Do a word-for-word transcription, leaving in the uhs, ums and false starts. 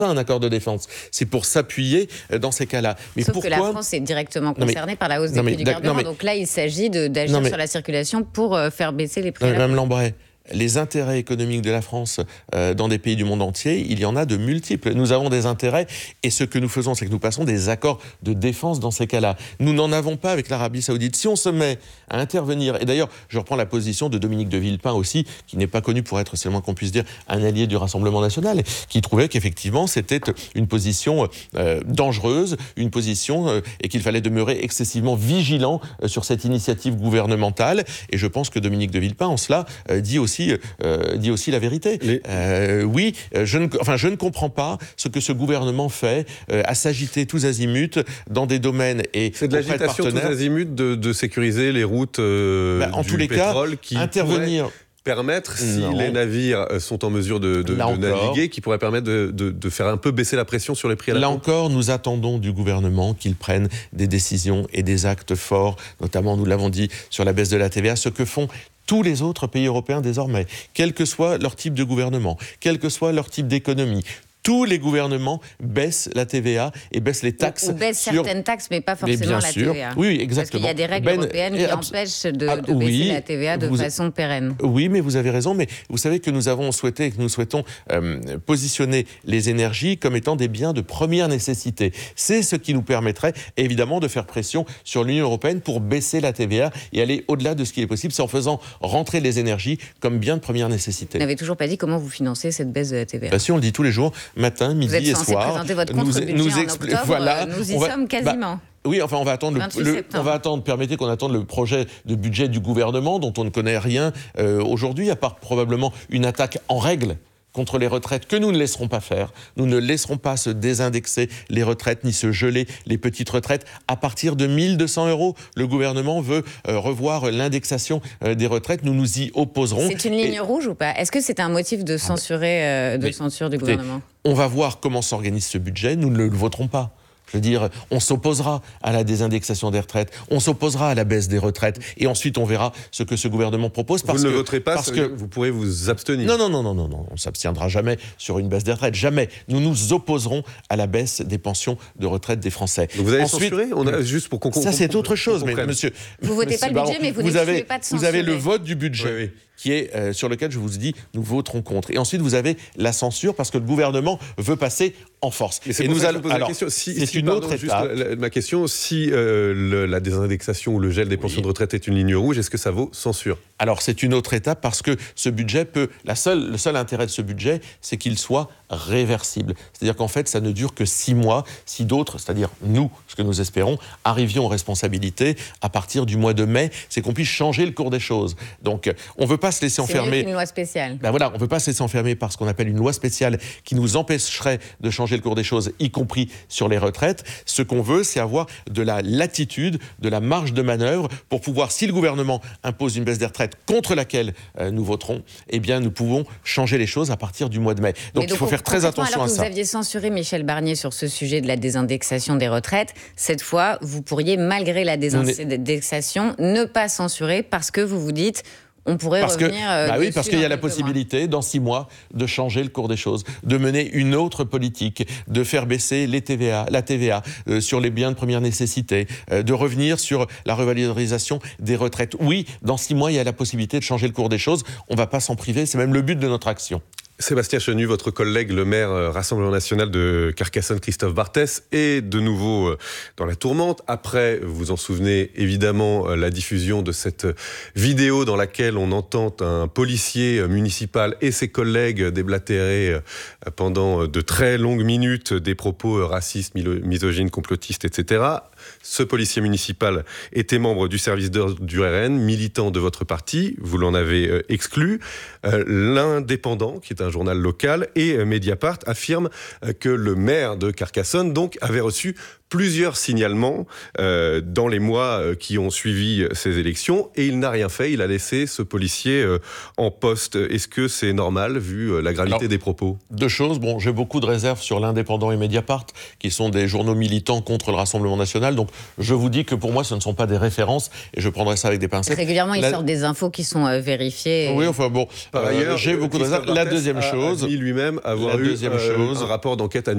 un accord de défense. C'est pour s'appuyer dans ces cas-là. Mais Sauf pourquoi... que la France est directement concernée mais, par la hausse des prix du carburant. Mais, donc là, il s'agit d'agir sur la circulation pour euh, faire baisser les prix. Non, Mme Lambray, les intérêts économiques de la France euh, dans des pays du monde entier, il y en a de multiples. Nous avons des intérêts et ce que nous faisons, c'est que nous passons des accords de défense dans ces cas-là. Nous n'en avons pas avec l'Arabie Saoudite. Si on se met à intervenir, et d'ailleurs, je reprends la position de Dominique de Villepin aussi, qui n'est pas connu pour être, c'est le moins qu'on puisse dire, un allié du Rassemblement national, qui trouvait qu'effectivement, c'était une position euh, dangereuse, une position euh, et qu'il fallait demeurer excessivement vigilant euh, sur cette initiative gouvernementale. Et je pense que Dominique de Villepin, en cela, euh, dit aussi Aussi, euh, dit aussi la vérité. Les... Euh, oui, je ne, enfin, je ne comprends pas ce que ce gouvernement fait euh, à s'agiter tous azimuts dans des domaines et c'est de l'agitation tous azimuts de, de sécuriser les routes euh, bah, en du tous les pétrole cas, qui intervenir. Permettre, si non. les navires sont en mesure de, de, de naviguer, qui pourrait permettre de, de, de faire un peu baisser la pression sur les prix à la Là pompe. encore, nous attendons du gouvernement qu'il prenne des décisions et des actes forts, notamment, nous l'avons dit, sur la baisse de la T V A, ce que font tous les autres pays européens désormais, quel que soit leur type de gouvernement, quel que soit leur type d'économie. Tous les gouvernements baissent la T V A et baissent les taxes. Ou, ou baissent sur... certaines taxes, mais pas forcément mais bien la sûr. T V A. Oui, exactement. Parce qu'il y a des règles ben, européennes qui abs... empêchent de, ah, de baisser oui, la T V A de vous... façon pérenne. Oui, mais vous avez raison. Mais vous savez que nous avons souhaité et que nous souhaitons euh, positionner les énergies comme étant des biens de première nécessité. C'est ce qui nous permettrait évidemment de faire pression sur l'Union européenne pour baisser la T V A et aller au-delà de ce qui est possible. C'est en faisant rentrer les énergies comme biens de première nécessité. Vous n'avez toujours pas dit comment vous financez cette baisse de la T V A. Ben, si on le dit tous les jours, matin, midi et soir. Vous êtes censé présenter votre contre-budget nous, nous en octobre, voilà, nous y va, sommes quasiment. Bah, oui, enfin, on va attendre, le, le, on va attendre, permettez qu'on attende le projet de budget du gouvernement dont on ne connaît rien euh, aujourd'hui, à part probablement une attaque en règle contre les retraites que nous ne laisserons pas faire. Nous ne laisserons pas se désindexer les retraites ni se geler les petites retraites. À partir de mille deux cents euros, le gouvernement veut euh, revoir l'indexation euh, des retraites. Nous nous y opposerons. C'est une ligne Et... rouge ou pas? Est-ce que c'est un motif de censurer, euh, de Mais, censure du gouvernement? On va voir comment s'organise ce budget. Nous ne le voterons pas. Je veux dire, on s'opposera à la désindexation des retraites, on s'opposera à la baisse des retraites, et ensuite on verra ce que ce gouvernement propose. Parce vous ne que, le voterez pas, parce que vous pourrez vous abstenir. Non, non, non, non, non, non, on ne s'abstiendra jamais sur une baisse des retraites, jamais. Nous nous opposerons à la baisse des pensions de retraite des Français. Donc vous avez ensuite, censuré on a, juste pour qu'on Ça, c'est autre chose, mais monsieur... Vous votez pas le budget, mais vous, vous avez, pas de censurer. Vous avez le vote du budget. Oui, oui. Qui est, euh, sur lequel je vous dis, nous voterons contre. Et ensuite, vous avez la censure parce que le gouvernement veut passer en force. Et c'est et pour nous ça allons. Que je pose Alors, la question. Si, c'est si, une pardon, autre juste étape. La, la, ma question, si euh, le, la désindexation ou le gel des pensions oui. de retraite est une ligne rouge, est-ce que ça vaut censure? Alors, c'est une autre étape parce que ce budget peut. La seule, le seul intérêt de ce budget, c'est qu'il soit réversible. C'est-à-dire qu'en fait, ça ne dure que six mois. Si d'autres, c'est-à-dire nous, ce que nous espérons, arrivions aux responsabilités à partir du mois de mai, c'est qu'on puisse changer le cours des choses. Donc, on ne veut pas se laisser enfermer. Une loi spéciale. Ben voilà, on ne peut pas se laisser enfermer par ce qu'on appelle une loi spéciale qui nous empêcherait de changer le cours des choses, y compris sur les retraites. Ce qu'on veut, c'est avoir de la latitude, de la marge de manœuvre pour pouvoir, si le gouvernement impose une baisse des retraites contre laquelle euh, nous voterons, eh bien, nous pouvons changer les choses à partir du mois de mai. Donc, donc il faut faire très attention alors à que ça. Vous aviez censuré Michel Barnier sur ce sujet de la désindexation des retraites. Cette fois, vous pourriez, malgré la désindexation, ne pas censurer parce que vous vous dites... On pourrait parce revenir. Que, bah oui, parce qu'il y a la possibilité, mois. dans six mois, de changer le cours des choses, de mener une autre politique, de faire baisser les T V A, la T V A euh, sur les biens de première nécessité, euh, de revenir sur la revalorisation des retraites. Oui, dans six mois, il y a la possibilité de changer le cours des choses. On ne va pas s'en priver, c'est même le but de notre action. Sébastien Chenu, votre collègue, le maire euh, Rassemblement National de Carcassonne, Christophe Barthès, est de nouveau euh, dans la tourmente. Après, vous vous en souvenez évidemment, euh, la diffusion de cette vidéo dans laquelle on entend un policier euh, municipal et ses collègues déblatérer euh, pendant de très longues minutes des propos euh, racistes, misogynes, complotistes, et cetera. Ce policier municipal était membre du service d'ordre du R N, militant de votre parti, vous l'en avez euh, exclu. Euh, L'Indépendant, qui est un journal local, et euh, Mediapart affirment euh, que le maire de Carcassonne donc, avait reçu plusieurs signalements euh, dans les mois euh, qui ont suivi ces élections, et il n'a rien fait, il a laissé ce policier euh, en poste. Est-ce que c'est normal, vu euh, la gravité Alors, des propos? Deux choses. Bon, j'ai beaucoup de réserves sur l'Indépendant et Mediapart, qui sont des journaux militants contre le Rassemblement National, donc je vous dis que pour moi, ce ne sont pas des références, et je prendrai ça avec des pincettes. Régulièrement, ils la... sortent des infos qui sont euh, vérifiées. Et... Oui, enfin bon, par euh, ailleurs, j'ai beaucoup de réserves. La deuxième chose... a lui-même avoir la eu deuxième euh, chose, un rapport d'enquête annuel